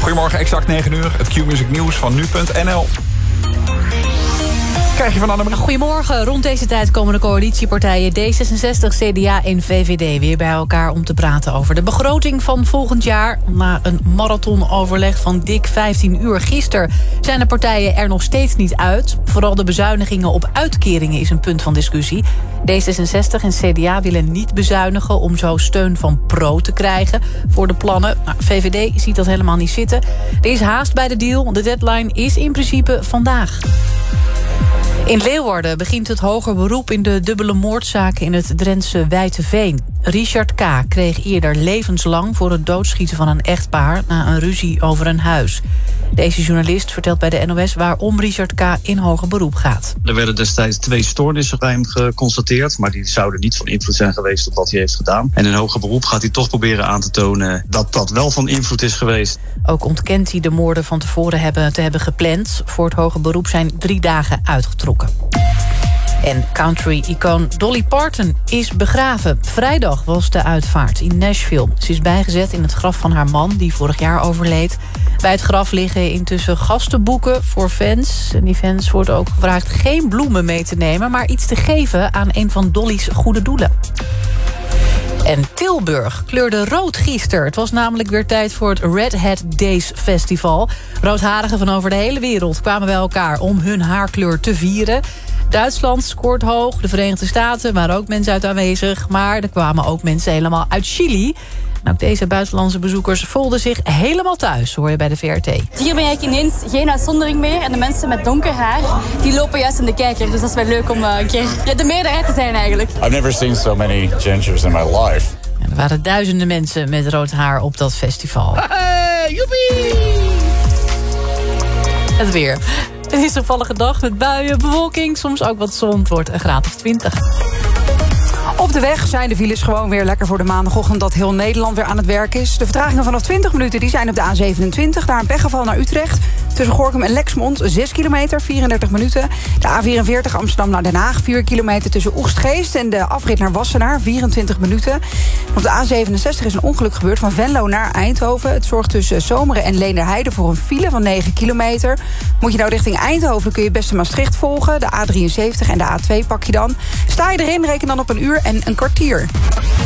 Goedemorgen, exact 9 uur. Het Q-Music nieuws van nu.nl. Krijg je van Annemarie? Goedemorgen. Rond deze tijd komen de coalitiepartijen D66, CDA en VVD weer bij elkaar om te praten over de begroting van volgend jaar. Na een marathonoverleg van dik 15 uur gisteren zijn de partijen er nog steeds niet uit. Vooral de bezuinigingen op uitkeringen is een punt van discussie. D66 en CDA willen niet bezuinigen om zo steun van Pro te krijgen voor de plannen. VVD ziet dat helemaal niet zitten. Er is haast bij de deal. De deadline is in principe vandaag. In Leeuwarden begint het hoger beroep in de dubbele moordzaken in het Drentse Wijteveen. Richard K. kreeg eerder levenslang voor het doodschieten van een echtpaar na een ruzie over een huis. Deze journalist vertelt bij de NOS waarom Richard K. in hoger beroep gaat. Er werden destijds 2 stoornissen bij hem geconstateerd, maar die zouden niet van invloed zijn geweest op wat hij heeft gedaan. En in hoger beroep gaat hij toch proberen aan te tonen dat dat wel van invloed is geweest. Ook ontkent hij de moorden van tevoren te hebben gepland. Voor het hoger beroep zijn 3 dagen uitgetrokken. En country-icoon Dolly Parton is begraven. Vrijdag was de uitvaart in Nashville. Ze is bijgezet in het graf van haar man, die vorig jaar overleed. Bij het graf liggen intussen gastenboeken voor fans. En die fans wordt ook gevraagd geen bloemen mee te nemen, maar iets te geven aan een van Dolly's goede doelen. En Tilburg kleurde rood gisteren. Het was namelijk weer tijd voor het Red Hat Days Festival. Roodharigen van over de hele wereld kwamen bij elkaar om hun haarkleur te vieren. Duitsland scoort hoog, de Verenigde Staten waren ook mensen uit aanwezig. Maar er kwamen ook mensen helemaal uit Chili. En ook deze buitenlandse bezoekers voelden zich helemaal thuis, hoor je bij de VRT. Hier ben ik ineens geen uitzondering meer. En de mensen met donker haar, die lopen juist in de kijker. Dus dat is wel leuk om een keer de meerderheid te zijn eigenlijk. I've never seen so many gingers in my life. En er waren duizenden mensen met rood haar op dat festival. Hey, joepie! Het weer. Het is een vallige dag met buien, bewolking, soms ook wat zon. Het wordt een graad of 20. Op de weg zijn de files gewoon weer lekker voor de maandagochtend dat heel Nederland weer aan het werk is. De vertragingen vanaf 20 minuten die zijn op de A27. Daar een pechgeval naar Utrecht. Tussen Gorinchem en Lexmond 6 kilometer, 34 minuten. De A44 Amsterdam naar Den Haag, 4 kilometer tussen Oegstgeest en de afrit naar Wassenaar, 24 minuten. Op de A67 is een ongeluk gebeurd van Venlo naar Eindhoven. Het zorgt tussen Zomeren en Leenderheide voor een file van 9 kilometer. Moet je nou richting Eindhoven, kun je best Maastricht volgen. De A73 en de A2 pak je dan. Sta je erin, reken dan op een uur en een kwartier.